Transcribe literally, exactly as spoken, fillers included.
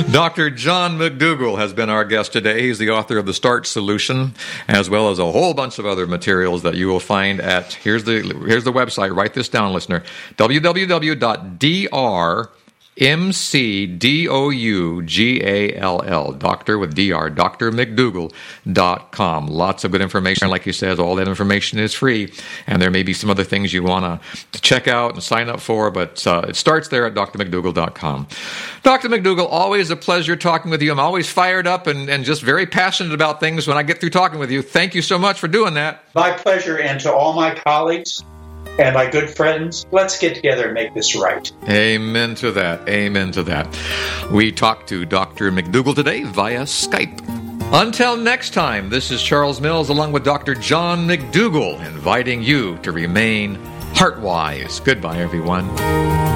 Doctor John McDougall has been our guest today. He's the author of The Starch Solution, as well as a whole bunch of other materials that you will find at, here's the here's the website, write this down, listener, w w w dot d r M C D O U G A L L, doctor with D R, D R McDougall dot com. Lots of good information. Like he says, all that information is free, and there may be some other things you want to check out and sign up for, but uh, it starts there at D R McDougall dot com. Doctor McDougall, always a pleasure talking with you. I'm always fired up and, and just very passionate about things when I get through talking with you. Thank you so much for doing that. My pleasure, and to all my colleagues and my good friends, let's get together and make this right. Amen to that. Amen to that. We talked to Doctor McDougall today via Skype. Until next time, this is Charles Mills along with Doctor John McDougall, inviting you to remain heart-wise. Goodbye, everyone.